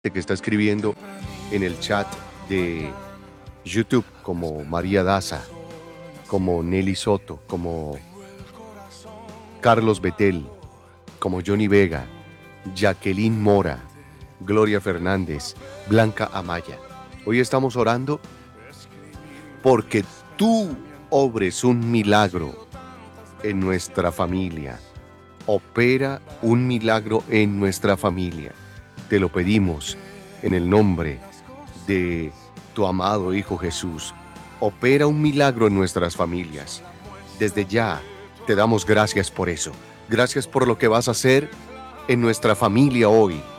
que está escribiendo en el chat de YouTube, como María Daza, como Nelly Soto, como Carlos Betel, como Johnny Vega, Jacqueline Mora, Gloria Fernández, Blanca Amaya. Hoy estamos orando porque tú obres un milagro en nuestra familia. Opera un milagro en nuestra familia. Te lo pedimos en el nombre de tu amado Hijo Jesús. Opera un milagro en nuestras familias. Desde ya te damos gracias por eso. Gracias por lo que vas a hacer en nuestra familia hoy.